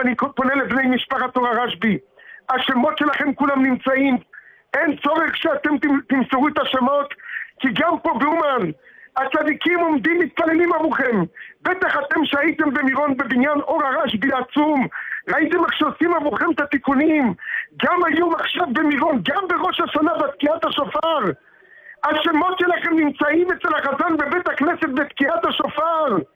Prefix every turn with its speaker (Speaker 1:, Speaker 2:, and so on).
Speaker 1: ואני פונה לבני משפחת אור הרשב"י, השמות שלכם כולם נמצאים, אין צורך שאתם תמסרו את השמות, כי גם פה באומן הצדיקים עומדים מתפללים עבורכם. בטח אתם שהייתם במירון בבניין אור הרשב"י העצום, ראיתם איך שעושים עבורכם את התיקונים. גם היום עכשיו במירון, גם בראש השנה בתקיעת השופר, השמות שלכם נמצאים אצל החזן בבית הכנסת בתקיעת השופר.